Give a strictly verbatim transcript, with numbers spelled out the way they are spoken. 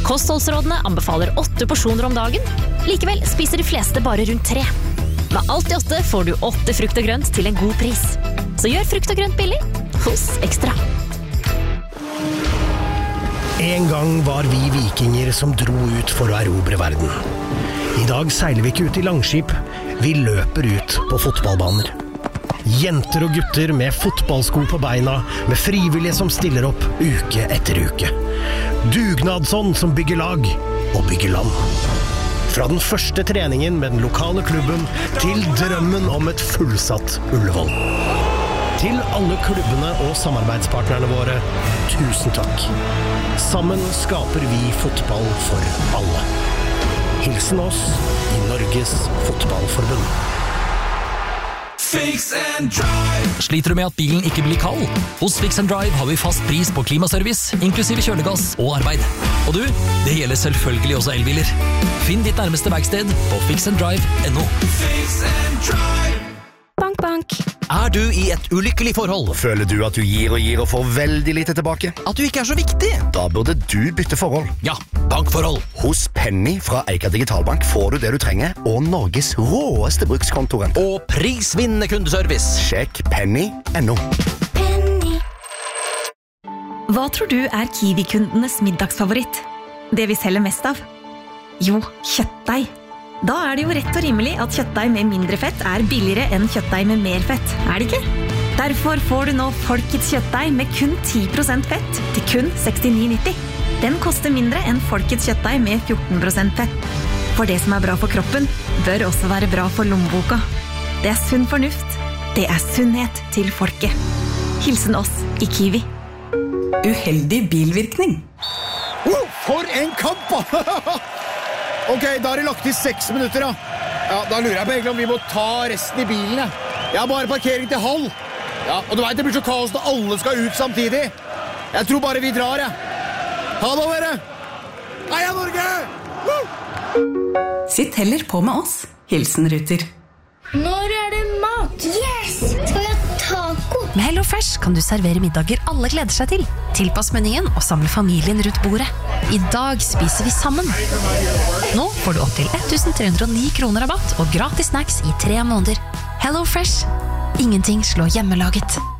Kostholdsrådene anbefaler åtte porsjoner om dagen. Likevel spiser de fleste bare rundt tre. Med alt i åtte får du åtte frukt og grønt til en god pris. Så gjør frukt og grønt billig hos Ekstra. En gang var vi vikinger som dro ut for å erobre verden. I dag seiler vi ikke ut i langskip, vi løper ut på fotballbaner. Jenter og gutter med fotballsko på beina, med frivillige som stiller opp uke etter uke. Dugnadsånd som bygger lag og bygger land. Fra den første treningen med den lokale klubben til drømmen om et fullsatt Ullevål. Til alle klubbene og samarbeidspartnerne våre, tusen takk. Sammen skaper vi fotball for alle. Hilsen oss i Norges Fotballforbund. Fix and Drive. Sliter du med at bilen ikke blir kald? Hos Fix and Drive har vi fast pris på klimaservice, inklusive kjølegass og arbeid. Og du, det gjelder selvfølgelig også elbiler. Finn ditt nærmeste verksted på fix and drive punktum no. Fix and Drive. Bank, bank. Er du i et ulykkelig forhold? Føler du at du gir og gir og får veldig lite tilbake? At du ikke er så viktig? Da burde du bytte forhold. Ja, bankforhold. Hos Penny fra Eika Digitalbank får du det du trenger, og Norges råeste brukskontoren. Og prisvinnende kundeservice. Sjekk penny punktum no. Penny. Hva tror du er Kiwi-kundenes middagsfavoritt? Det vi selger mest av? Jo, kjøttdeig. Da er det jo rett og rimelig at kjøttdeig med mindre fett er billigere enn kjøttdeig med mer fett, er det ikke? Derfor får du nå Folkets kjøttdeig med kun ti prosent fett til kun sekstini nitti. Den koster mindre enn Folkets kjøttdeig med fjorten prosent fett. For det som er bra for kroppen, bør også være bra for lommeboka. Det er sunn fornuft. Det er sunnhet til folket. Hilsen oss i Kiwi. Uheldig bilvirkning. Oh, for en kamp! Ok, da har det lagt i seks minutter, da. Ja, da lurer jeg på egentlig om vi må ta resten i bilen, ja. Jeg har bare parkering til halv. Ja, og du vet, det blir så kaos når alle skal ut samtidig. Jeg tror bare vi drar, ja. Ha det, dere! Heia Norge! Woo! Sitt heller på med oss. Hilsen Ruter. Når er det mat? Yes! Skal vi ha taco? Med HelloFresh kan du servere middager alle gleder seg til. Tilpass menyen og samle familien rundt bordet. I dag spiser vi sammen. Nå får du opp til elleve hundre og ni kroner rabatt og gratis snacks i tre måneder. HelloFresh. Ingenting slår hjemmelaget.